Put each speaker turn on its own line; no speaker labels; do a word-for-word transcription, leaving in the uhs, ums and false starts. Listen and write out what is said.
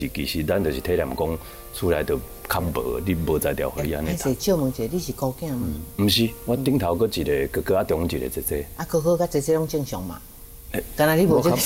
其实咱就是体谅讲出来就较无，你无才调可以安尼读。
还是借问者，你是高囝吗？
毋是，我顶头搁一个哥哥啊，中一个姐姐。
啊，哥哥甲姐姐拢正常嘛？敢若你无这个。